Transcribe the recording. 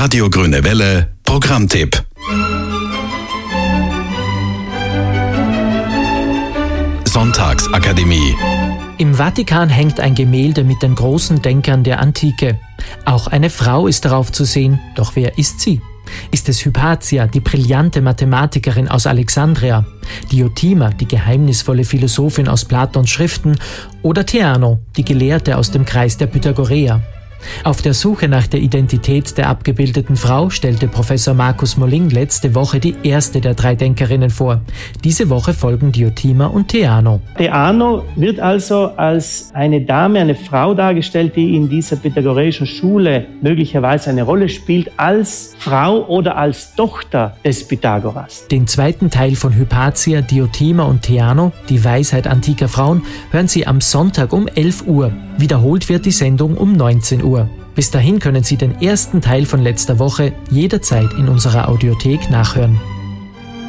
Radio Grüne Welle Programmtipp. Sonntagsakademie. Im Vatikan hängt ein Gemälde mit den großen Denkern der Antike. Auch eine Frau ist darauf zu sehen, doch wer ist sie? Ist es Hypatia, die brillante Mathematikerin aus Alexandria, Diotima, die geheimnisvolle Philosophin aus Platons Schriften, oder Theano, die Gelehrte aus dem Kreis der Pythagoreer? Auf der Suche nach der Identität der abgebildeten Frau stellte Professor Markus Molling letzte Woche die erste der 3 Denkerinnen vor. Diese Woche folgen Diotima und Theano. Theano wird also als eine Dame, eine Frau dargestellt, die in dieser pythagoreischen Schule möglicherweise eine Rolle spielt, als Frau oder als Tochter des Pythagoras. Den zweiten Teil von Hypatia, Diotima und Theano, die Weisheit antiker Frauen, hören Sie am Sonntag um 11 Uhr. Wiederholt wird die Sendung um 19 Uhr. Bis dahin können Sie den ersten Teil von letzter Woche jederzeit in unserer Audiothek nachhören.